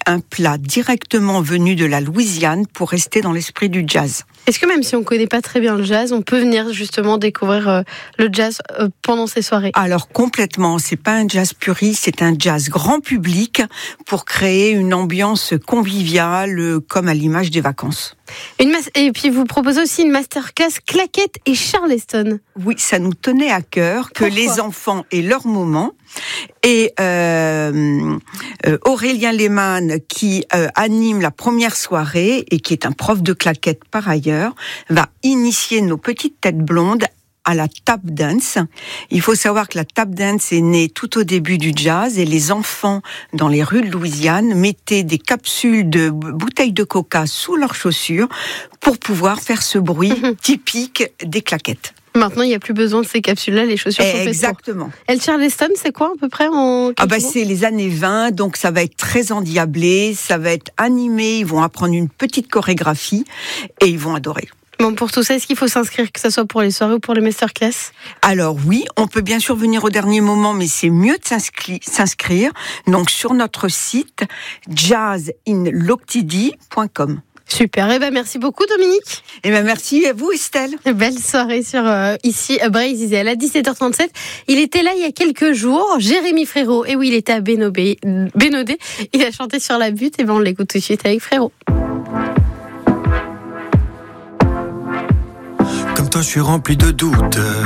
un plat directement venu de la Louisiane pour rester dans l'esprit du jazz. Est-ce que même si on ne connaît pas très bien le jazz, on peut venir justement découvrir le jazz pendant ces soirées ? Alors complètement, c'est pas un jazz puriste, c'est un jazz grand public pour créer une ambiance conviviale comme à l'image des vacances. Et puis vous proposez aussi une masterclass claquettes et charleston. Oui, ça nous tenait à cœur que les enfants aient leur moment. Et Aurélien Lehmann, qui anime la première soirée et qui est un prof de claquettes par ailleurs, va initier nos petites têtes blondes à la tap dance. Il faut savoir que la tap dance est née tout au début du jazz et les enfants dans les rues de Louisiane mettaient des capsules de bouteilles de coca sous leurs chaussures pour pouvoir faire ce bruit typique des claquettes. Maintenant, il n'y a plus besoin de ces capsules-là, les chaussures sont faites. Exactement. Et le charleston, c'est quoi à peu près en c'est les années 20, donc ça va être très endiablé, ça va être animé, ils vont apprendre une petite chorégraphie et ils vont adorer. Bon, pour tout ça, est-ce qu'il faut s'inscrire, que ce soit pour les soirées ou pour les masterclass ? Alors oui, on peut bien sûr venir au dernier moment, mais c'est mieux de s'inscrire. Donc sur notre site jazzinloctidi.com. Super, merci beaucoup Dominique. Merci à vous Estelle. Belle soirée sur ici Brésil à 17h37. Il était là il y a quelques jours, Jérémy Frérot. Et oui, il était à Bénodet. Il a chanté sur la butte, et on l'écoute tout de suite avec Frérot. Comme toi, je suis rempli de doutes.